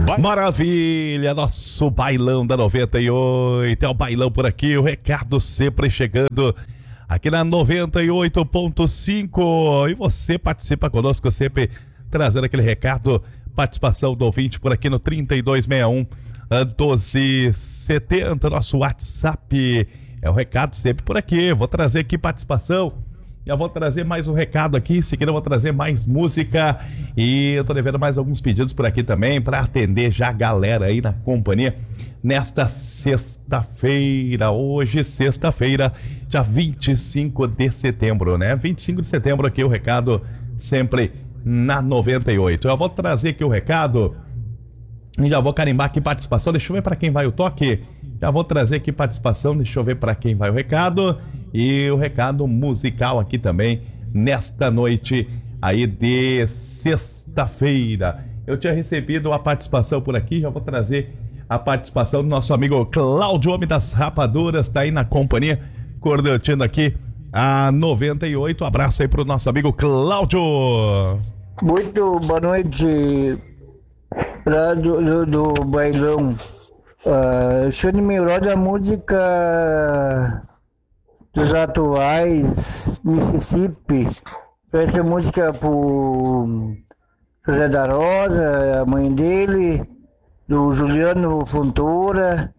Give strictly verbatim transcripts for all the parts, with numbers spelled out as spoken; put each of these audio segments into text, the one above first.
Maravilha, nosso bailão da noventa e oito, é o bailão por aqui, o recado sempre chegando aqui na noventa e oito ponto cinco, e você participa conosco sempre trazendo aquele recado, participação do ouvinte por aqui no trinta e dois sessenta e um, doze setenta, nosso WhatsApp, é o recado sempre por aqui. Vou trazer aqui participação, já vou trazer mais um recado aqui, em seguida eu vou trazer mais música e eu tô devendo mais alguns pedidos por aqui também para atender já a galera aí na companhia nesta sexta-feira, hoje sexta-feira, dia vinte e cinco de setembro, né? vinte e cinco de setembro aqui o recado sempre na noventa e oito. Eu vou trazer aqui o recado e já vou carimbar aqui participação, deixa eu ver para quem vai o toque, já vou trazer aqui participação, deixa eu ver para quem vai o recado e o recado musical aqui também nesta noite aí de sexta-feira. Eu tinha recebido a participação por aqui, já vou trazer a participação do nosso amigo Cláudio, homem das rapaduras, tá aí na companhia, coordenando aqui a noventa e oito. Abraço aí pro nosso amigo Cláudio. Muito boa noite pra do, do, do bailão. Uh, show de me roda a música dos atuais, Mississippi. Essa música pro José da Rosa, a mãe dele, do Juliano Fontoura,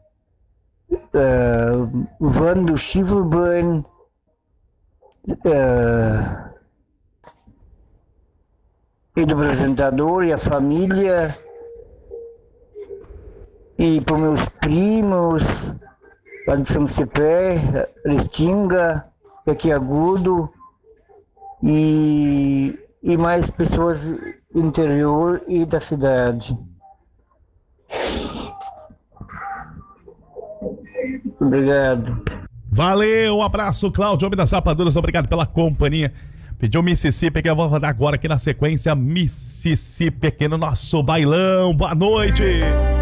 uh, Vando Schiffelbein, uh, e do apresentador e a família, e para meus primos lá de São Cepé, Restinga, aqui Agudo, e, e mais pessoas do interior e da cidade. Obrigado. Valeu, um abraço, Cláudio, homem das rapaduras, obrigado pela companhia. Pediu Mississippi, que eu vou rodar agora aqui na sequência, Mississippi aqui no nosso bailão. Boa noite!